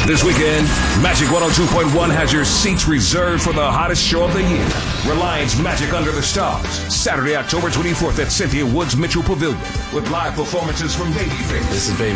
This weekend, Magic 102.1 has your seats reserved for the hottest show of the year. Reliance Magic Under the Stars, Saturday, October 24th at Cynthia Woods Mitchell Pavilion, with live performances from Babyface. This is Baby.